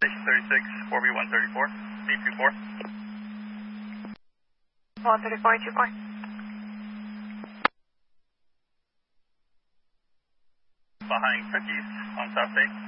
Station 36, 4B134, 824. 134, 824. Behind Cookies on South State.